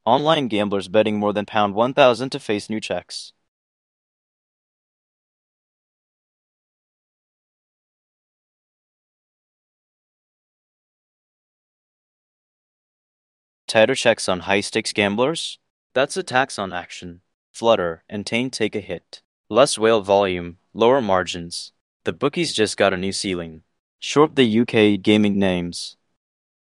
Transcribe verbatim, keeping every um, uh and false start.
Online gamblers betting more than pound one thousand to face new checks. Tighter checks on high-stakes gamblers? That's a tax on action. Flutter and Tane take a hit. Less whale volume, lower margins. The bookies just got a new ceiling. Short the U K gaming names.